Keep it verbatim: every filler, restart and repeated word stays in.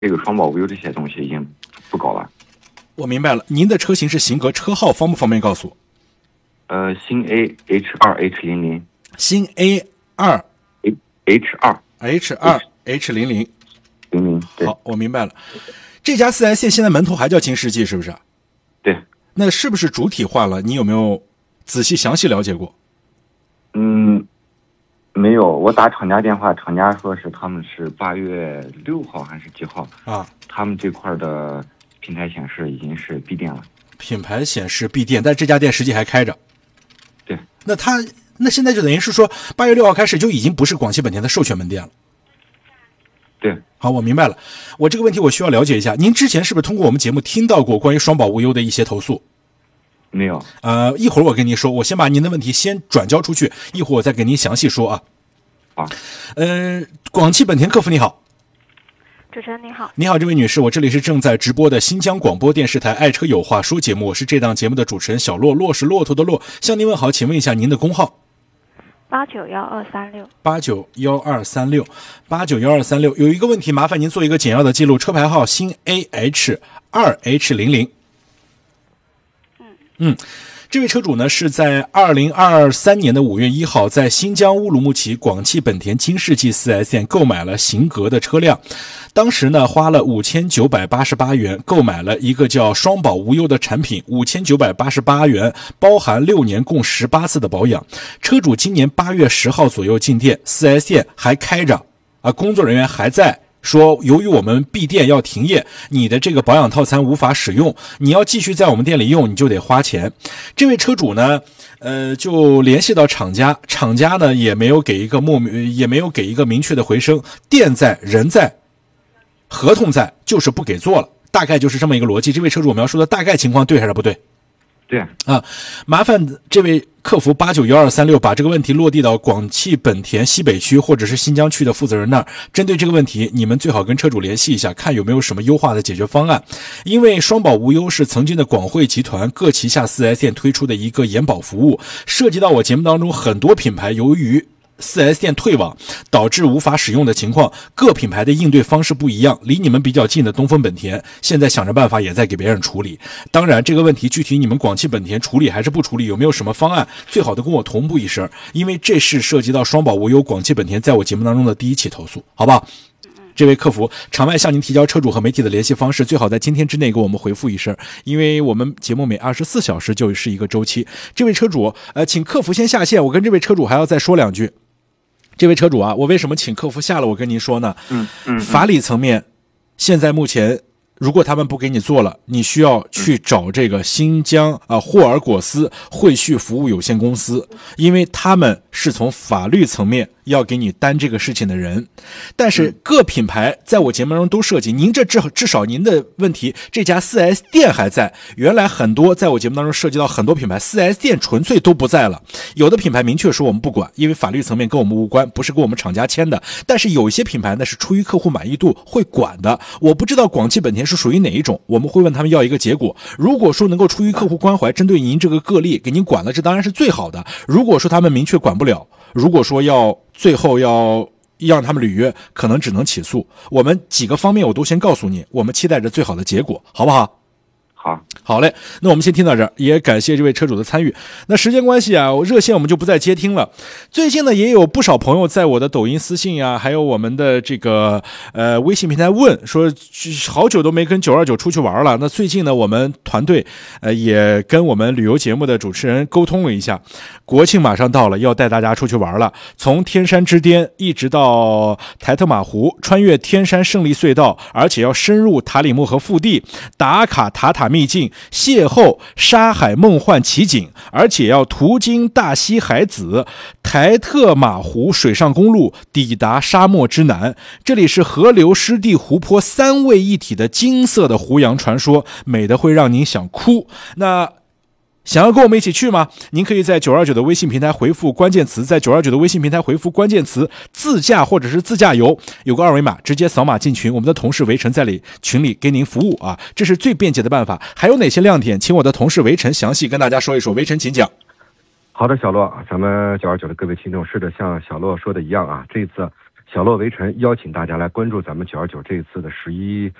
这个双保无忧这些东西已经不搞了。 我明白了，您的车型是型格，车号方不方便告诉我？ 呃，新 A H 二 H 零零， 新 A 二 H 二 H 二 H 零零零零。 好，我明白了。这家四 S 店现在门头还叫金世纪，是不是？ 对。 那是不是主体换了？你有没有仔细详细了解过？ 嗯，没有。我打厂家电话，厂家说是他们是八月六号还是几号啊？他们这块的平台显示已经是闭店了。 品牌显示闭店，但这家店实际还开着。 对。 那他那现在就等于是说，八月六号开始就已经不是广汽本田的授权门店了。 对。 好，我明白了。我这个问题我需要了解一下，您之前是不是通过我们节目听到过关于双保无忧的一些投诉？ 没有。 呃，一会儿我跟您说，我先把您的问题先转交出去，一会儿我再给您详细说啊。 好。 呃，广汽本田客服你好。 主持人你好。 你好，这位女士，我这里是正在直播的新疆广播电视台爱车有话说节目，我是这档节目的主持人小骆，骆是骆驼的骆，向您问好，请问一下您的工号？ 八九幺二三六。 八九幺二三六，八九幺二三六。有一个问题，麻烦您做一个简要的记录，车牌号新 A H 二 H 零零。 嗯嗯。这位车主呢是在二零二三年的五月一号，在新疆乌鲁木齐广汽本田金世纪 四 S 店购买了型格的车辆，当时呢花了五千九百八十八元购买了一个叫双保无忧的产品，五千九百八十八元包含六年共十八次的保养。车主今年八月十号左右进店， 四 S 店还开着啊，工作人员还在说，由于我们闭店要停业，你的这个保养套餐无法使用，你要继续在我们店里用，你就得花钱。这位车主呢，呃，就联系到厂家，厂家呢也没有给一个莫名，也没有给一个明确的回声，店在，人在，合同在，就是不给做了，大概就是这么一个逻辑。这位车主我描述的大概情况对还是不对？ 对啊，麻烦这位客服八九幺二三六把这个问题落地到广汽本田西北区或者是新疆区的负责人那儿。针对这个问题，你们最好跟车主联系一下，看有没有什么优化的解决方案。因为双保无忧是曾经的广汇集团各旗下 四 S 店推出的一个延保服务，涉及到我节目当中很多品牌由于四 S 店退网导致无法使用的情况，各品牌的应对方式不一样。离你们比较近的东风本田现在想着办法也在给别人处理，当然这个问题具体你们广汽本田处理还是不处理，有没有什么方案，最好的跟我同步一声，因为这是涉及到双保无忧广汽本田在我节目当中的第一起投诉，好不好？这位客服，场外向您提交车主和媒体的联系方式，最好在今天之内给我们回复一声，因为我们节目每二十四小时就是一个周期。这位车主，呃，请客服先下线，我跟这位车主还要再说两句。这位车主啊，我为什么请客服下了我跟您说呢？ 嗯嗯， 法理层面，现在目前如果他们不给你做了，你需要去找这个新疆啊霍尔果斯汇旭服务有限公司，因为他们是从法律层面要给你担这个事情的人。但是各品牌在我节目中都涉及，您这至至少您的问题，这家 四 S 店还在，原来很多在我节目当中涉及到很多品牌 四 S 店纯粹都不在了。有的品牌明确说我们不管，因为法律层面跟我们无关，不是跟我们厂家签的。但是有一些品牌呢是出于客户满意度会管的，我不知道广汽本田是属于哪一种，我们会问他们要一个结果。如果说能够出于客户关怀，针对您这个个例给您管了，这当然是最好的。如果说他们明确管不了，如果说要最后要让他们履约，可能只能起诉。我们几个方面我都先告诉你，我们期待着最好的结果，好不好？ 好， 好嘞，那我们先听到这儿，也感谢这位车主的参与。那时间关系啊，热线我们就不再接听了。最近呢，也有不少朋友在我的抖音私信啊，还有我们的这个呃微信平台问说，好久都没跟九二九出去玩了。那最近呢，我们团队呃也跟我们旅游节目的主持人沟通了一下，国庆马上到了，要带大家出去玩了。从天山之巅一直到台特玛湖，穿越天山胜利隧道，而且要深入塔里木河腹地，打卡塔塔秘境，邂逅沙海梦幻奇景，而且要途经大西海子、台特玛湖水上公路，抵达沙漠之南。这里是河流、湿地、湖泊三位一体的金色的湖洋传说，美得会让您想哭。那想要跟我们一起去吗？您可以在九二九的微信平台回复关键词，在九二九的微信平台回复关键词自驾或者是自驾游，有个二维码，直接扫码进群，我们的同事围城在里群里给您服务啊，这是最便捷的办法。还有哪些亮点，请我的同事围城详细跟大家说一说。围城请讲。 好的，小骆，咱们九二九的各位听众，是的，像小骆说的一样啊，这次小乐围城邀请大家来关注咱们九二九这一次的十一